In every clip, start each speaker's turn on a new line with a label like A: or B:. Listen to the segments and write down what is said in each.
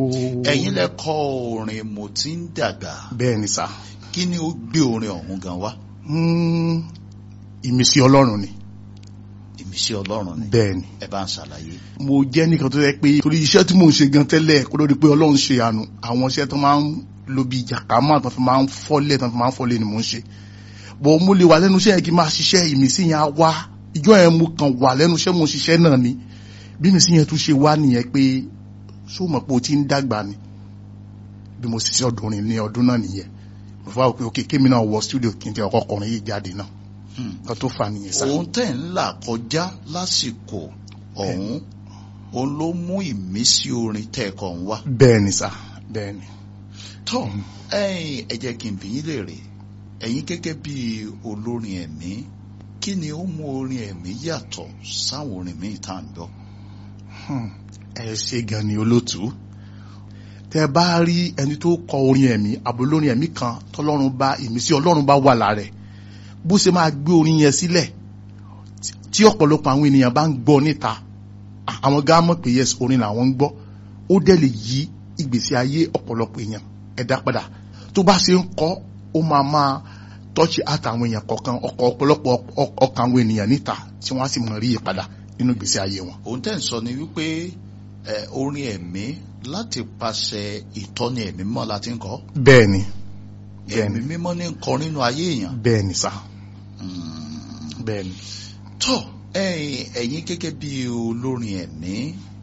A: ẹ̀yin lẹ kọ orin mo ti ń dàgbà.
B: bẹ́ẹ̀ ni sà.
A: kí ni ó gbé orin ọ̀hún gan wá?
B: Ìmísí Ọlọ́run ni.
A: Ìmísí Ọlọ́run ni.
B: bẹ́ẹ̀ ni.
A: ẹ bá ń ṣàlàyé.
B: mo jẹ́ nìkan tó yẹ pé torí iṣẹ́ tí mò ń ṣe gan tẹ́lẹ̀ kó ló di pé Ọlọ́run ṣe àánú àwọn iṣẹ́ tó máa ń lo bíi jàkámà tó fi máa ń fọ́lẹ̀ ni mò ń ṣe. bọ̀ mo lè wà lẹ́nu iṣẹ́ yẹn kí n máa ṣiṣẹ́ ìmísí yẹn á wá ìjọ yẹn mo kàn wà lẹ́nu iṣẹ́ mo ṣiṣẹ́ náà ni bí ìmísí yẹn tún ṣe wá nìyẹn pé ṣó mọ̀ pé o ti ń dàgbà ni bí mo ṣiṣẹ́ ọdúnrin ní ọdún náà nìyẹn mo fà wò pé ok kémi náà wọ studio kí n tẹ ọkọ̀ ọkùnrin yìí jáde náà kan tó fà nìyẹn sá.
A: ohun tẹ́ ń là kọjá lásìkò ọ̀hún òun ló mú ìmísí orin tẹ́ẹ̀kọ̀ ń wá.
B: bẹ́ẹ̀ ni sá bẹ́ẹ̀ ni.
A: tó ẹ jẹ́ kí n bi yín léèrè ẹ̀yin gẹ́gẹ́ bí olórin ẹ̀mí kí ni ó mú orin ẹ̀mí yàtọ̀ sáwọn orin míì tá à ń gbọ́?
B: ẹ ṣe gan ni olóòtú tẹ bá rí ẹni tó kọ orin ẹ̀mí àbólórin ẹ̀mí kan tọ́lọ́run bá ìmísí Ọlọ́run bá wà lára ẹ̀ bó ṣe máa gbé orin yẹn sílẹ̀ tí ọ̀pọ̀lọpọ̀ àwọn ènìyàn bá ń gbọ́ níta àwọn gá mọ̀ pé yes orin làwọn ń gbọ́ ó dẹ̀ lè yí ìgbésí ayé ọ̀pọ̀lọpọ̀ èèyàn ẹ̀dá padà tó bá ṣe ń kọ́ ó máa tọ́jú àtàwọn èèyàn kọ̀ọ̀kan ọ̀pọ̀lọpọ̀ ọkàn àwọn ènìyàn níta tí wọ́n á sì mọ̀ rí ìpadà nínú ìgbésí ayé wọn.
A: òun tẹ́ ń sọ ni wípé orin ẹ̀mí láti pàṣẹ ìtọ́ni ẹ̀mí mọ́ láti ń kọ́.
B: bẹ́ẹ̀ ni.
A: ẹ̀mí mímọ́ ní ń kọ nínú ayé èèyàn.
B: bẹ́ẹ̀ ni sá. bẹ́ẹ̀ ni.
A: tó ẹ̀yin gẹ́gẹ́ bí olórin ẹ̀mí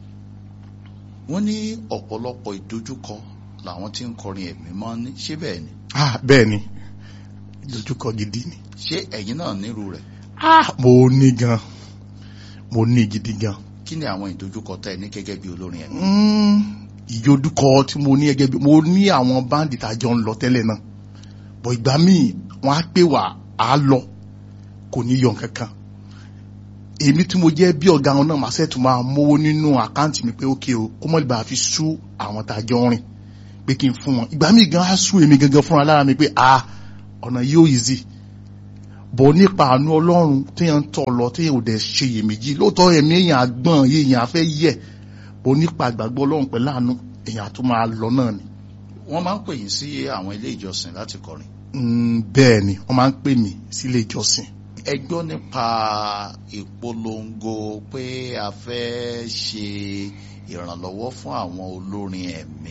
A: wọ́n ní ọ̀pọ̀lọpọ̀ ìdojúkọ làwọn tí ń kọrin ẹ̀mí mọ́ ní ṣé bẹ́ẹ̀ ni.
B: bẹ́ẹ̀ ni ìdojúkọ gidi ni.
A: ṣé ẹ̀yin náà nírú rẹ̀?
B: mo ní gan mo ní gidi gan.
A: kí ni àwọn ìdojúkọ tẹ́ ẹ ní gẹ́gẹ́ bí olórin ẹ̀mí?
B: ìdojúkọ tí mo ní gẹ́gẹ́ bí mo ní àwọn báńdì tá a jọ ń lọ tẹ́lẹ̀ náà bọ̀ ìgbà míì wọ́n á pè wá á lọ kò ní yọ kankan èmi tí mo jẹ́ bí ọ̀gá wọn náà màá ṣètò máa mówó nínú àkáǹtì mi pé ókè o kó mọ̀ lè bá fi sú àwọn tá a jọ rìn pé kí n fún wọn ìgbà míì gan á sú èmi gangan fúnra lára mi pé ọ̀nà yóò easy bọ̀ nípa àánú Ọlọ́run téèyàn ń tọ̀ lọ téèyàn ò dẹ̀ ṣe iyèméjì lóòótọ́ ẹ̀mí èèyàn àgbọ̀n èèyàn afẹ́ yẹ̀ bọ̀ nípa àgbàgbọ́ Ọlọ́run pẹ̀lú àánú èèyàn àtún máa lọ náà ni.
A: wọ́n máa ń pè yín sí àwọn ilé ìjọsìn láti kọrin.
B: bẹ́ẹ̀ ni wọ́n máa ń pè mí sí ilé ìjọsìn.
A: ẹ gbọ́ nípa ìpolongo pé a fẹ́ ṣe ìrànlọ́wọ́ fún àwọn olórin ẹ̀mí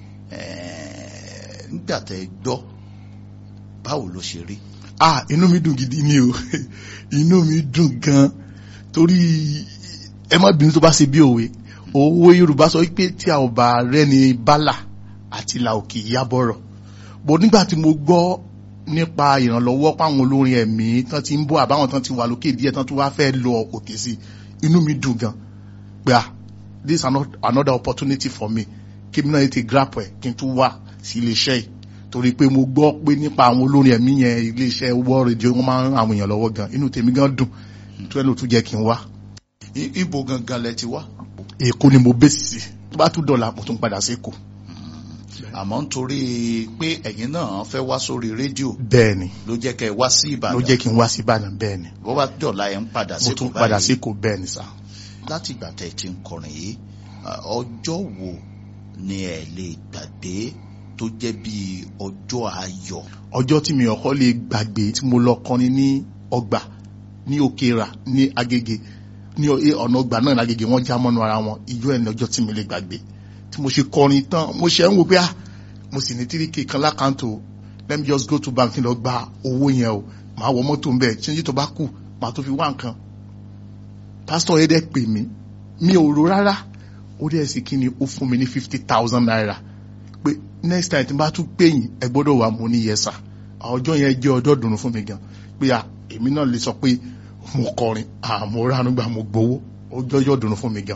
A: nígbà tẹ́ gbọ́ báwo ló ṣe rí?
B: inú mi dùn gidi ni o inú mi dùn gan torí ẹ má bínú tó bá ṣe bí òwe Yorùbá sọ wípé tí a ò bá rẹ́ni bálà àti ìlà òkè yábọ̀rọ̀ bó nígbà tí mo gbọ́ nípa ìrànlọ́wọ́ páwọn olórin ẹ̀mí tán ti ń bọ̀ àbáwọn tán ti wà lókè díẹ̀ tán tó wá fẹ́ lọ òkè sí inú mi dùn gan pé this is another opportunity for me kí mi náà ti grab ẹ̀ kí n tún wá sí iléeṣẹ́ yìí torí pé mo gbọ́ pé nípa àwọn olórin ẹ̀mí yẹn iléeṣẹ́ World Radio wọ́n máa ń ran àwọn èèyàn lọ́wọ́ gan inú tèmi gan dùn tó ẹ̀ ló tún jẹ́ kí n wá.
A: ibo gangan lẹ ti wá?
B: Èkó ni mo bẹ́sì sí tó bá tún dọ̀là mo tún padà sí Èkó.
A: àmọ́ nítorí pé ẹ̀yin náà fẹ́ wá sórí rédíò.
B: bẹ́ẹ̀ ni
A: ló jẹ́ kẹ́ ẹ wá sí Ìbàdàn.
B: ló jẹ́ kí n wá sí Ìbàdàn bẹ́ẹ̀ ni.
A: bó bá dọ̀là ẹ̀ ń padà sí Èkó báyìí.
B: mo tún padà sí Èkó bẹ́ẹ̀ ni sá.
A: láti ìgbà tẹ́ ẹ ti ń kọrin yìí ọjọ́ wo ni ẹ lè gbàgbé tó jẹ́ bí ọjọ́ ayọ̀?
B: ọjọ́ tí mi ọkọ lè gbàgbé tí mo lọ kọrin ní ọgbà ní Òkèèrà ní Agége ní ọ̀nà ọgbà náà lágége wọ́n já mọ́nú ara wọn ìjọ ẹ̀ ní ọjọ́ tí mi lè gbàgbé tí mo ṣe kọrin tán mo ṣe ń wò pé mo sì ní 3k kan lákàntó let me just go to bank lọ gba owó yẹn o màá wọ mọ́tò ń bẹ̀ tí tó bá kù màá tó fi wá nǹkan pásítọ̀ yẹn dẹ̀ pè mí mi ò rò rárá ó dẹ̀ sì kí ni ó fún mi ní 50,000 naira pé next time tí n bá tún pè yín ẹ gbọ́dọ̀ wà mo ní yẹsà ọjọ́ yẹn jẹ́ ọjọ́ dùnú fún mi gan pé èmi náà lè sọ pé mo kọrin mo ránu gbà mo gbowó ó jọjọ́ dùnú fún mi gan.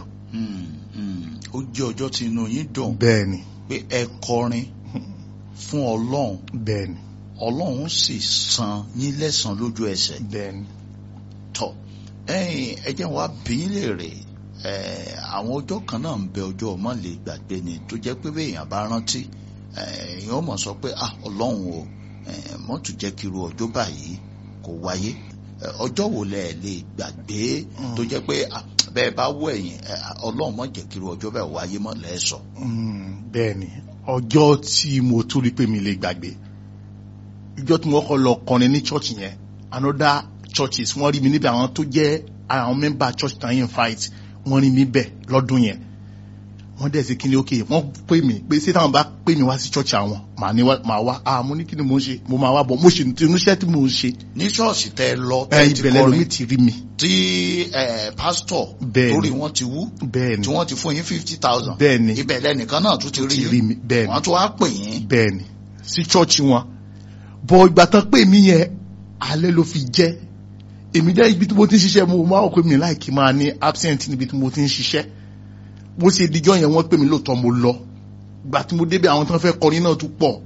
A: ó jẹ́ ọjọ́ tí inú yín dùn.
B: bẹ́ẹ̀ ni.
A: pé ẹ kọrin fún Ọlọ́run.
B: bẹ́ẹ̀ ni.
A: Ọlọ́run sì san yín lẹ́san lójú ẹsẹ̀.
B: bẹ́ẹ̀ ni.
A: tọ́ ẹ jẹ́ wá bí yín léèrè àwọn ọjọ́ kan náà ń bẹ ọjọ́ ọmọ lè gbàgbé ni tó jẹ́ pé èèyàn bá rántí èèyàn ó mọ̀ sọ pé Ọlọ́run o mọ́tò jẹ́ kí irú ọjọ́ báyìí kò wáyé ọjọ́ wo lẹ lè gbàgbé tó jẹ́ pé bẹ́ẹ̀ bá wọ ẹ̀yìn Ọlọ́run má jẹ́ kí irú ọjọ́ bẹ́ẹ̀ wáyé mọ́ lẹ́sọ̀.
B: Bẹ́ẹ̀ni ọjọ́ tí mo tún rí pé mi lè gbàgbé ìjọ tí mo kọ́ lọ kọrin ní church yẹn another churches wọ́n rí mi níbẹ̀ àwọn tó jẹ́ àwọn member church tàn yín fight wọ́n rí mi bẹ̀ lọ́dún yẹn wọ́n dẹ̀ sí kí ni ókè wọ́n pè mí pé ṣé táwọn bá pè mí wá sí church àwọn màá wá mo ní kí ni mo ń ṣe mo máa wá bọ̀ mo ṣe tinúṣẹ́ tí mo ń ṣe. ní ṣọ́ọ̀ṣì tẹ lọ tẹ ti ìbẹ̀lẹ̀ lómi ti rí mi.
A: tí pásítọ̀ torí wọ́n ti wú tí wọ́n ti fún yín 50,000
B: bẹ́ẹ̀ni
A: ìbẹ̀lẹ̀ nìkan náà tún ti rí
B: mi bẹ́ẹ̀ni
A: wọ́n tún wá pè yín.
B: bẹ́ẹ̀ni sí church wọn bọ̀ ìgbà tán pè mí yẹn alẹ́ ló fi jẹ́ èmi dẹ́ ibi tí mo ti ń ṣiṣẹ́ mo máa kó mi láìkí máa ní absent níbi tí mo ti ń ṣiṣẹ́ bó ṣe dijọ́ yẹn wọ́n pè mí lóòótọ́ mo lọ gbà tí mo débẹ̀ àwọn tán fẹ́ kọrin náà tún pọ̀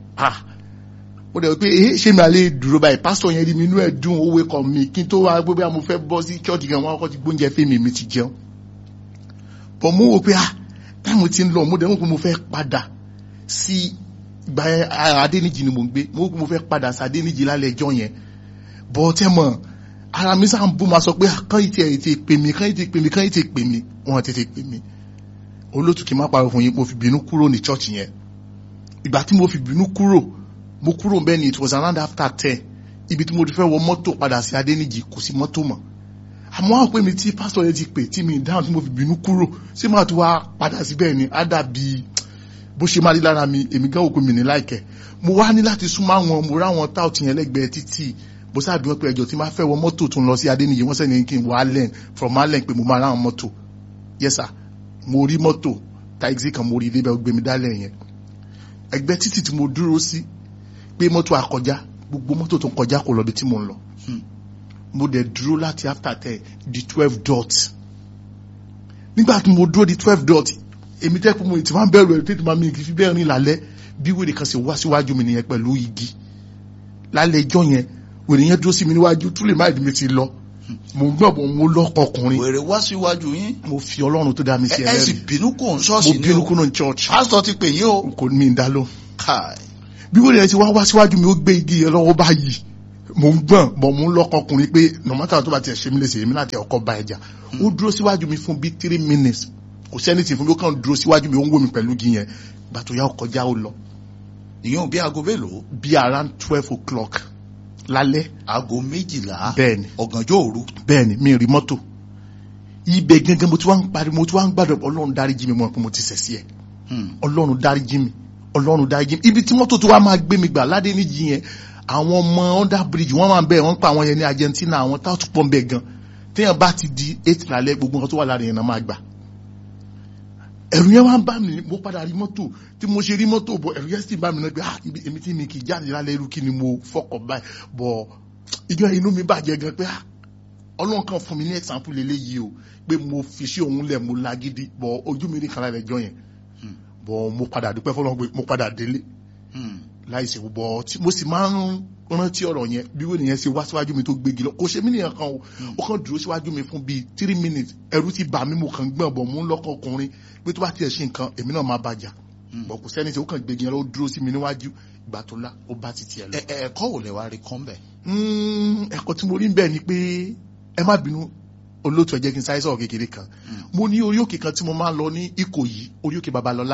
B: ó dẹ̀ pé ṣé mi àlè dúró báyìí pásítọ̀ yẹn rí mi inú ẹ̀ dùn ó wé kàn mí kí n tó wá gbé mo fẹ́ bọ́ sí church gan wọn kọ́ ti gbóúnjẹ fèmí mi ti jẹun bọ̀ mo wò pé táìmù ti ń lọ mo dẹ̀ mọ̀ pé mo fẹ́ padà sí ìgbà Adéníjì ni mo ń gbé mo wò pé mo fẹ́ padà sí Adéníjì lálẹ́ ẹjọ́ yẹn bọ̀ tẹ́ mọ̀ ara mi sáà ń bú ma sọ pé kán yìí ti pè mí wọ́n tètè pè mí olótù kí n má parọ́ fún yín mo fi bínú kúrò ní church yẹn ìgbà tí mo fi bínú kúrò mo kúrò bẹ́ẹ̀ ni it was around after 10 ibi tí mo ti fẹ́ wọ mọ́tò padà sí Adéníjì kò sí mọ́tò mọ́ àmọ́ àwọn pé mi tí pásítọ̀ yẹn ti pè tí mi dáhùn tí mo fi bínú kúrò sí máa tó wá padà sí bẹ́ẹ̀ ni á dàbí bó ṣe máa rí lára mi èmi gan òkú mi ní láìkẹ́ mo wá ní láti súnmọ́ àwọn mo ráwọn táùtì yẹn lẹ́gbẹ̀ẹ́ títì bó sáàbí wọn pé ẹjọ́ tí máa fẹ́ wọ mọ́tò tó ń lọ sí Adéníjì wọ́n sẹ́ni kí n wọ Allen from Allen pé mo máa ráwọn mọ́tò yes sir mo rí mọ́tò taxi kan mo rí débẹ̀ gbé mi dálẹ̀ yẹn ẹgbẹ́ títì tí mo dúró sí pé mọ́tò àkọjá gbogbo mọ́tò tó ń kọjá kò lọ bí tí mo ń lọ mo dẹ̀ dúró láti after 10 di 12 dot nígbà tí mo dúró di 12 dot èmi tẹ́kùn mo ti máa ń bẹ̀rù ẹ̀ tètè máa mi kì í fi bẹ́ẹ̀ rìn lálẹ́ bí wèrè kan ṣe wá síwájú mi nìyẹn pẹ̀lú igi lálẹ́ ẹjọ́ yẹn wèrè yẹn dúró sí mi níwájú túlẹ̀ máa ìdí mi ti lọ mo gbọ́bọ̀ mo lọ́kọkùnrin
A: wèrè wá síwájú yín
B: mo fi Ọlọ́run tó dá mi sí
A: ẹ sì bínú kò ń ṣọ́ọ̀ṣì
B: mo bínú kò ń church
A: pásítọ̀ ti pè yín o
B: kò ní ìdá ló bí wèrè yẹn ti wá síwájú mi ó gbé igi yẹn lọ́wọ́ báyìí mo ń gbọ̀n bọ̀ mo ń lọ́kọkùnrin pé nọ̀mọ́tà tó bá tiẹ̀ ṣe mí léṣe èmi láti ọkọ̀ bá ẹja ó dúró síwájú mi fún bí 3 minutes kò sẹ́ni tí fún mi ó kàn dúró síwájú mi ó ń wò mí pẹ̀lú igi yẹn gbà tó yá ó kọjá ó lọ.
A: ìyẹn bí aago mélòó.
B: bí around 12 o'clock lálẹ́.
A: aago 12.
B: bẹ́ẹ̀ni
A: ọ̀gànjọ́ òru.
B: bẹ́ẹ̀ni mi rí mọ́tò ibẹ̀ gẹ́gẹ́ mo ti wá ń pariwo mo ti wá ń gbàdọ̀ Ọlọ́run dáríjì mi mọ̀ pé mo ti ṣẹ̀ sí ẹ Ọlọ́run dáríjì mi Ọlọ́run dáríjì mi ibi tí mọ́tò tó wá máa gbé mi gbà Ládéníjì yẹn àwọn ọmọ under bridge wọ́n máa ń bẹ̀ wọ́n pa àwọn yẹn ní Argentina àwọn táwọn pọ̀ ń bẹ̀ gan téèyàn bá ti di 8 lálẹ́ gbogbo nǹkan tó wà lára yẹn náà máa gbà ẹ̀rù yẹn wá ń bá mi mo padà rí mọ́tò tí mo ṣe rí mọ́tò bọ̀ ẹ̀rù yẹn sì bá mi náà pé èmi tí mi kì í jáde lálẹ́ irú kí ni mo fọkọ̀ báyìí bọ̀ ìjọ inú mi bàjẹ́ gan pé Ọlọ́run kan fún mi ní example eléyìí o pé mo fi sí òun lẹ̀ mo lágídí bọ̀ ojú mi ní kan lára ẹjọ́ yẹn bọ̀ mo padà dúpẹ́ fọlọ́run pé mo padà délé láìsí bọ̀ tí mo sì máa ń rántí ọ̀rọ̀ yẹn bí wọ́n yẹn ṣe wá síwájú mi tó gbégi lọ kò ṣe mí nìyẹn kan o ó kàn dúró síwájú mi fún bíi 3 minutes ẹ̀rù ti bà mí mo kàn gbọ̀n bọ̀ mo ń lọ́kọ̀ọkùnrin pé tó bá tiẹ̀ ṣe nǹkan èmi náà máa bàjá bọ̀ kò sẹ́ni tí ó kàn gbégi yẹn lọ ó dúró sí mi níwájú ìgbà tó lá ó bá ti tiẹ̀ lọ.
A: ẹ̀kọ́ wò lẹ wá rí kán bẹ̀.
B: ẹ̀kọ́ tí mo rí bẹ́ẹ̀ ni pé ẹ má bínú olóòtú ẹ jẹ́ kí n sáré sọ̀rọ̀ kékeré kan mo ní orí òkè kan tí mo máa ń lọ ní Ìkòyí orí òkè Babalọ́lá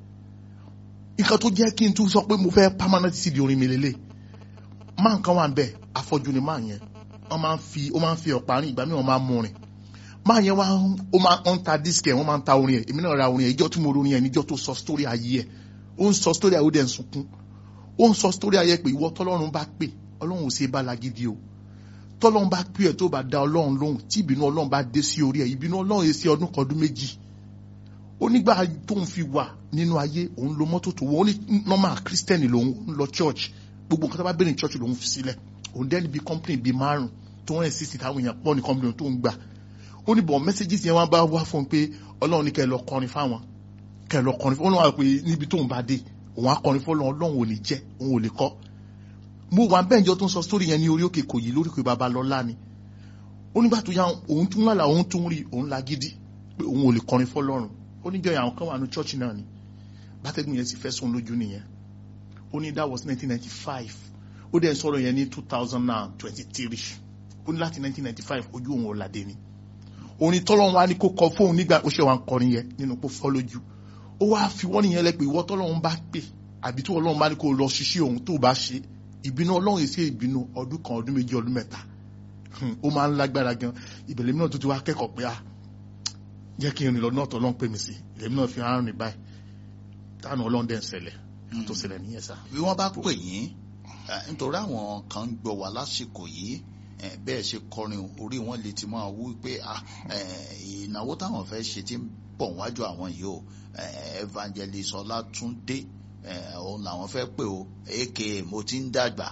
B: nǹkan tó jẹ́ kí n tún sọ pé mo fẹ́ permanent sí di orin mi lélẹ̀ máa nǹkan wà ń bẹ̀ afọ́jú ni máa yẹn ó máa ń fi ọ̀pá rìn ìgbà míì wọ́n máa ń mú rìn máa yẹn ó máa ń ta disc ẹ̀ wọ́n máa ń ta orin ẹ̀ èmi náà ra orin ẹ̀ ìjọ́ tí mo rorin ẹ̀ níjọ́ tó sọ story ayé ẹ̀ ó ń sọ story ayé ó dẹ̀ ń sunkún ó ń sọ story ayé pé ìwọ tọ́lọ́run bá pè Ọlọ́run ò ṣe bá lágídí o tọ́lọ́run bá pè ẹ̀ tó bá dá Ọlọ́run lóhùn tí ìbínú Ọlọ́run bá dé sí orí ẹ̀ ìbínú Ọlọ́run yẹ sí ọdún kan ọdún méjì onígbà tó ń fi wà nínú ayé òun lo mọ́tò tó wọ́n ó ní normal Christian lòun ń lọ church gbogbo nǹkan tó bá bẹ̀rẹ̀ ní church lòun fi sílẹ̀ òun dẹ́ni bí company bíi 5 tó wọ́n exist táwọn èèyàn pọ̀ ní company tó ń gbà ó ní bọ̀ messages yẹn wọ́n bá wá fún un pé Ọlọ́run ní kẹ́ lọ kọrin fáwọn kẹ́ lọ kọrin fún Ọlọ́run pé níbi tóun bá dé òun á kọrin fún Ọlọ́run ò lè jẹ́ òun ò lè kọ́ mo wà bẹ́ẹ̀ jọ tó ń sọ story yẹn ní orí òkè Ìkòyí lórí òkè Babalọ́lá ni ó nígbà tó yá òun tún lálàá òun tún rí òun lágídí pé òun ò lè kọrin fún Ọlọ́run ó ní jẹ́ àwọn kan wà ní church náà ni bátẹ́gùn yẹn sì fẹ́ sún lójú nìyẹn ó ní that was 1995 ó dẹ̀ sọ̀rọ̀ yẹn ní 2023 ó ní láti 1995 ojú òun ọ̀làdé ni orin tọ́lọ́run wá ní kó kọ fóun nígbà ó ṣe wà ń kọrin yẹn nínú pé fọ́ lójú ó wá fi wọ́n nìyẹn lẹ́pẹ́ ìwọ tọ́lọ́run bá pè àbí tí ọlọ́run bá ní kó lọ ṣiṣẹ́ òun tó bá ṣe ìbínú ọlọ́run èsì ìbínú ọdún kan ọdún méjì ọdún mẹ́ta ó máa ń lágbára gan ìbẹ̀lẹ̀ mìíràn tó ti wá kẹ́kọ̀ọ́ pé jẹ́ kí n rìn lọ náà tọ́lọ́run pè mí sí ìlẹ̀mí náà fi hàn rìn báyìí táwọn ọlọ́run dẹ̀ ń ṣẹlẹ̀ tó ṣẹlẹ̀ nìyẹn sá.
A: bí wọ́n bá pè yín nítorí àwọn kan ń gbọ́ wá lásìkò yìí bẹ́ẹ̀ ṣe kọrin orí wọn lè ti máa wú pé ìnáwó táwọn fẹ́ ṣe ti ń bọ̀ wájú àwọn yìí o Evangelist Ọlátúndé òun làwọn fẹ́ pè o aka mo ti ń dàgbà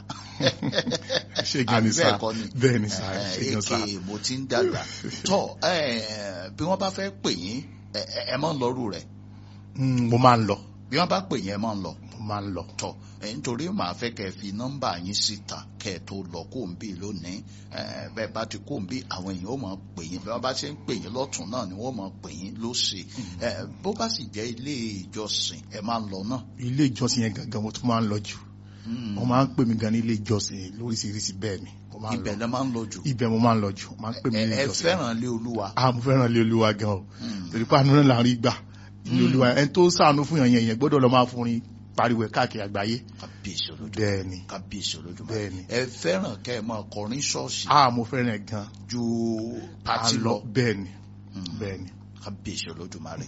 B: àbí bẹ́ẹ̀ kọ́ ni
A: bẹ́ẹ̀ ni sá aka mo ti ń dàgbà tọ́ bí wọ́n bá fẹ́ pè yín ẹ máa ń lọ́rù rẹ̀.
B: mo máa ń lọ.
A: bí wọ́n bá pè yín ẹ máa ń lọ.
B: mo máa ń lọ.
A: tọ́ nítorí màá fẹ́ kẹ́ fi nọ́mbà yín síta kẹ́ tó lọ kó ń bì lónìí bẹ́ẹ̀ bá ti kó ń bì àwọn èèyàn ó máa pè yín bí wọ́n bá ṣe ń pè yín lọ́tún náà ni wọ́n máa pè yín lósì bó bá sì jẹ́ ilé ìjọsìn ẹ máa ń lọ náà.
B: ilé ìjọsìn yẹn gangan mo tún máa ń lọ jù wọ́n máa ń pè mí gan ní ilé ìjọsìn lóríṣiríṣi bẹ́ẹ̀ ni
A: ibẹ̀ lẹ máa ń lọ jù.
B: ibẹ̀ mo máa ń lọ jù máa ń pè mí ní ilé ìjọsìn.
A: ẹ fẹ́ràn ilé Olúwa.
B: mo fẹ́ràn ilé Olúwa gan o torí pé àánú náà là ń rí gbà ilé Olúwa ẹni tó ṣàánú fún yàn yẹn gbọ́dọ̀ lọ máa fúnrin pariwo káàkiri àgbáyé.
A: kábíyèsí olódùmarè.
B: bẹ́ẹ̀ni
A: kábíyèsí olódùmarè.
B: bẹ́ẹ̀ni.
A: ẹ fẹ́ràn kẹ́ ẹ máa kọrin ṣọ́ọ̀ṣì.
B: mo fẹ́ràn ẹ gan.
A: ju pati lọ.
B: bẹ́ẹ̀ni bẹ́ẹ̀ni.
A: kábíyèsí olódùmarè.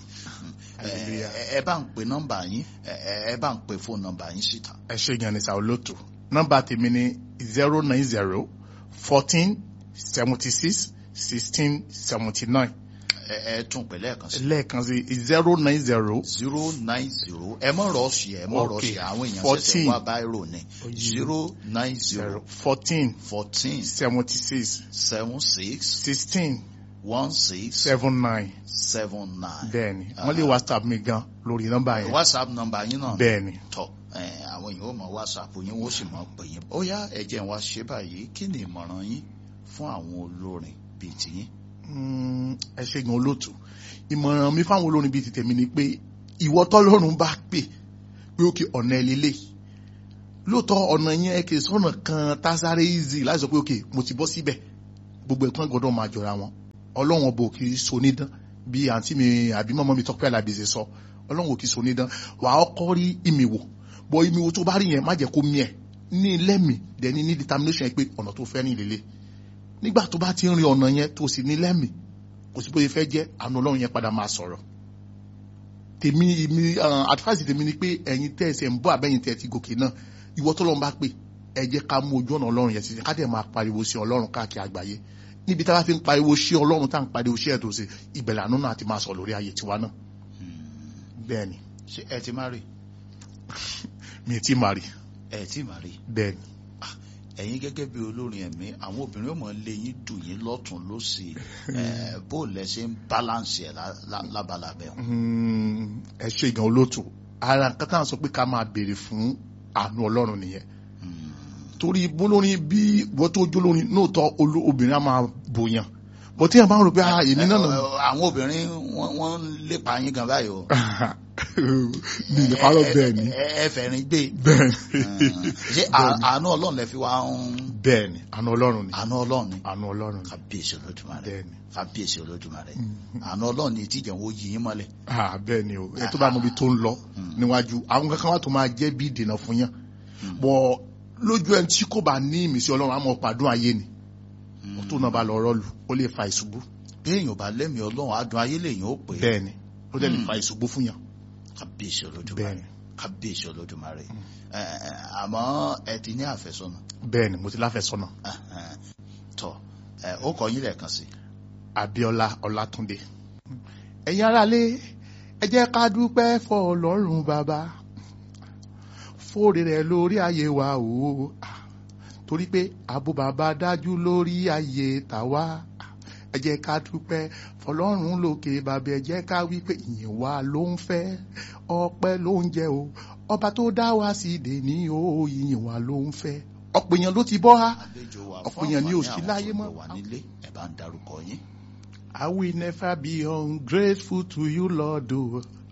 A: ẹ bá ń pe nọ́mbà yín ẹ bá ń pe fóònù nọ́mbà yín síta.
B: ẹ ṣe yan ní sa olóòtú nọ́mbà tèmi ni 090 14 76 16 79.
A: ẹ tún pè lẹ́ẹ̀kan sí.
B: lẹ́ẹ̀kan sí 090.
A: 090 ẹ mọ̀ rọ̀ọ̀ṣì àwọn èèyàn ṣẹ̀ṣẹ̀ wá báírò ni 090
B: 14
A: 76
B: 16
A: 79.
B: bẹ́ẹ̀ni wọ́n lè WhatsApp mi gan lórí nọ́mbà yẹn.
A: WhatsApp nọ́mbà yín náà.
B: bẹ́ẹ̀ni.
A: tọ́ àwọn èèyàn ó mọ WhatsApp yín wọ́n sì mọ pè yín. ó yá ẹ jẹ́ n wá ṣe báyìí kí ni ìmọ̀ràn yín fún àwọn olórin bíi tiyín.
B: ẹ ṣe gan olóòtú ìmọ̀ràn mi fáwọn olórin bíi ti tèmi ni pé ìwọ tọ́lọ́run bá pè pé òkè ọ̀nà ẹlẹ́lẹ́ lóòótọ́ ọ̀nà yẹn kì í sọ̀nà kan tásáré easy láti sọ pé òkè mo ti bọ́ síbẹ̀ gbogbo ẹ̀kan gbọ́dọ̀ máa jọra wọn ọlọ́run ọbọ̀ kì í so nídán bí àǹtí mi àbí mọ́mọ́ mi Tọ́pẹ́ Àlàbí ṣe sọ ọlọ́run kì í so nídán wà á kọ́ rí ìmìwò bọ́ ìmìwò tó bá rí yẹn má jẹ́ kó mí ẹ̀ ní lẹ́mì dẹ̀ni ní determination pé ọ̀nà tó fẹ́ ní ìlélẹ̀ nígbà tó bá ti ń rin ọ̀nà yẹn tó sì ní lẹ́mì kò sí bóyá fẹ́ jẹ́ àánú ọlọ́run yẹn padà máa sọ̀rọ̀ advice tèmi ni pé ẹ̀yin tẹ́ ẹsẹ̀ ń bọ́ àbẹ́yìn tẹ́ ti gòkè náà ìwọ tọ́lọ́run bá pè ẹ jẹ́ ká mú ojú ọ̀nà ọlọ́run yẹn sí ká dẹ̀ máa pariwo sí ọlọ́run káàkiri àgbáyé níbi tá a bá fi ń pariwo sí ọlọ́run tá à ń pariwo sí ẹ̀dùn sí ìbẹ̀lẹ̀ àánú náà ti máa sọ lórí ayé tiwa náà. bẹ́ẹ̀ ni.
A: ṣé ẹ ti má rí.
B: mi ti má rí.
A: ẹ ti má rí.
B: bẹ́ẹ̀ ni.
A: ẹ̀yin gẹ́gẹ́ bí olórin ẹ̀mí àwọn obìnrin ó mọ̀ lé yín dùn yín lọ́tún lósì bó lẹ ṣe ń balance ẹ̀ lábala bẹ́ẹ̀.
B: ẹ ṣe ìgàn olóòtú ara nǹkan tá à ń sọ pé ká máa béèrè fún àánú ọlọ́run nìyẹn torí bólórin bí wọ́n tó jólórin nóòtọ́ obìnrin á máa bòyàn bọ́ tí a bá ń rò pé èmi náà.
A: àwọn obìnrin wọ́n ń lépa yín gan báyìí o.
B: mi ì parọ́ bẹ́ẹ̀ ni.
A: ẹ fẹ̀rín gbé.
B: bẹ́ẹ̀
A: ni. ṣé àánú ọlọ́run lẹ fi wá ń.
B: bẹ́ẹ̀ ni àánú ọlọ́run ni.
A: àánú ọlọ́run ni.
B: àánú ọlọ́run ni.
A: kábíyèsí olódùmarè.
B: bẹ́ẹ̀ ni.
A: kábíyèsí olódùmarè. àánú ọlọ́run ni tíjẹ̀ wo yí yín mọ́lẹ̀.
B: bẹ́ẹ̀ ni o ẹ tó bá mọ ibi tó ń lọ níwájú àwọn kankan wà tó máa jẹ́ bí ìdènà fún yàn bọ́ lójú ẹni tí kò bá ní ìmísí ọlọ́run àmọ́ pàdún ayé ni tó náà bá lọ rọ́ọ̀lù ó lè fa ìṣubú.
A: bí èèyàn bá lẹ́mìí ọlọ́run adùn ayé lèèyàn ó pè é.
B: bẹ́ẹ̀ ni ó dẹ̀ lè fa ìṣubú fún yàn.
A: kábíyèsí olódùmarè kábíyèsí olódùmarè àmọ́ ẹ ti ní àfẹ́sọ́nà.
B: bẹ́ẹ̀ ni mo ti láfẹ́sọ́nà.
A: tọ́ ó kọ yín lẹ́ẹ̀kan sí.
B: Abíọ́lá Ọlátúndé. ẹ̀yin aráalé ẹ jẹ́ ká dúpẹ́ fọ́ ọlọ́run bàbá fóore rẹ̀ lórí ayé wa o torí pé ààbò bàbá dájú lórí ayé tàwa ẹ jẹ́ ká dúpẹ́ fọlọ́run lókè bàbá ẹ jẹ́ ká wí pé ìyìn wa ló ń fẹ́ ọpẹ́ ló ń jẹ o ọba tó dá wa sí dè ní o ìyìn wa ló ń fẹ́ ọ̀pọ̀ èèyàn ló ti bọ́ ha ọ̀pọ̀ èèyàn ní òsì láyé mọ́.
A: ẹ bá ń darúkọ yín.
B: I will never be ungrateful to you, Lord.